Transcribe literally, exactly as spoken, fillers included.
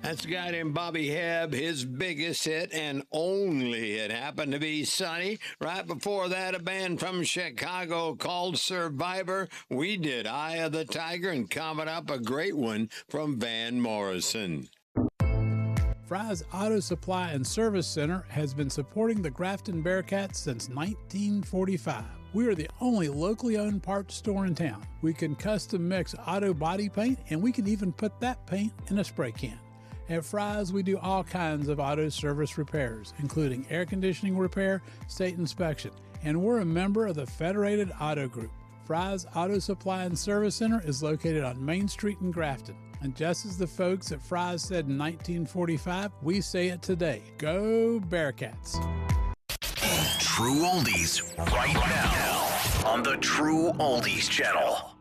That's a guy named Bobby Hebb. His biggest hit and only hit happened to be Sunny. Right before that, a band from Chicago called Survivor. We did Eye of the Tiger, and coming up, a great one from Van Morrison. Fry's Auto Supply and Service Center has been supporting the Grafton Bearcats since nineteen forty-five. We are the only locally owned parts store in town. We can custom mix auto body paint, and we can even put that paint in a spray can. At Fry's, we do all kinds of auto service repairs, including air conditioning repair, state inspection, and we're a member of the Federated Auto Group. Fry's Auto Supply and Service Center is located on Main Street in Grafton. And just as the folks at Fry's said in nineteen forty-five, we say it today. Go Bearcats. True Oldies right now on the True Oldies Channel.